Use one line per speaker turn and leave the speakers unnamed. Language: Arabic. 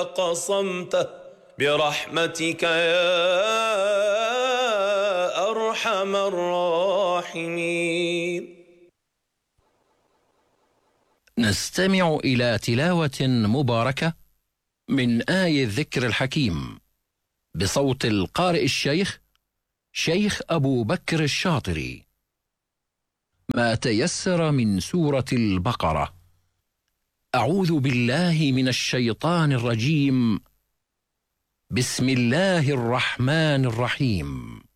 قصمته برحمتك يا أرحم الراحمين.
نستمع إلى تلاوة مباركة من آي الذكر الحكيم بصوت القارئ شيخ أبو بكر الشاطري. ما تيسر من سورة البقرة. أعوذ بالله من الشيطان الرجيم. بسم الله الرحمن الرحيم.